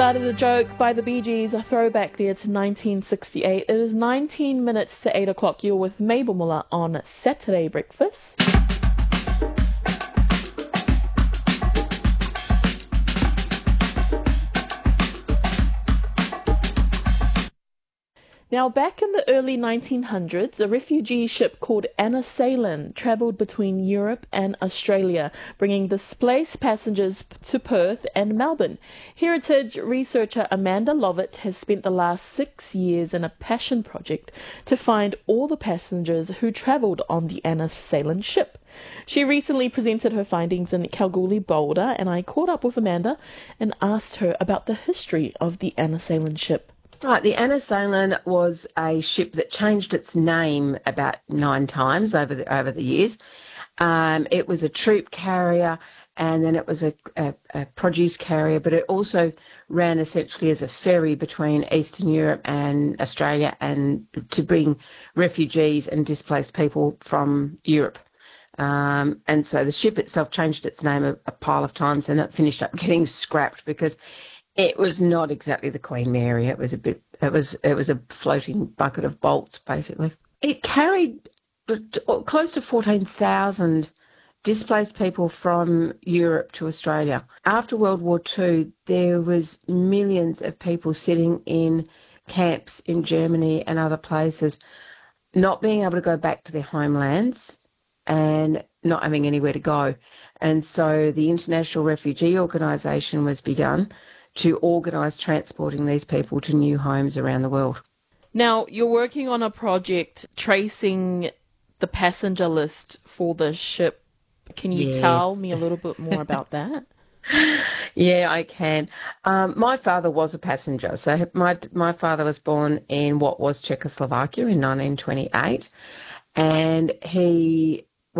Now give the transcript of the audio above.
started a joke by the Bee Gees, a throwback there to 1968. It is 19 minutes to 8 o'clock. You're with Mabel Muller on Saturday Breakfast. Now, back in the early 1900s, a refugee ship called Anna Salen travelled between Europe and Australia, bringing displaced passengers to Perth and Melbourne. Heritage researcher Amanda Lovett has spent the last 6 years in a passion project to find all the passengers who travelled on the Anna Salen ship. She recently presented her findings in Kalgoorlie, Boulder, and I caught up with Amanda and asked her about the history of the Anna Salen ship. Right, the Anna Salen was a ship that changed its name about 9 times over the years. It was a troop carrier, and then it was a produce carrier, but it also ran essentially as a ferry between Eastern Europe and Australia, and to bring refugees and displaced people from Europe. And so the ship itself changed its name a pile of times, and it finished up getting scrapped because it was not exactly the Queen Mary. It was a floating bucket of bolts, basically. It carried close to 14,000 displaced people from Europe to Australia. After World War II, there was millions of people sitting in camps in Germany and other places, not being able to go back to their homelands and not having anywhere to go. And so the International Refugee Organisation was begun to organise transporting these people to new homes around the world. Now, you're working on a project tracing the passenger list for the ship. Can you tell me a little bit more about that? Yeah, I can. My father was a passenger. So my father was born in what was Czechoslovakia in 1928, and he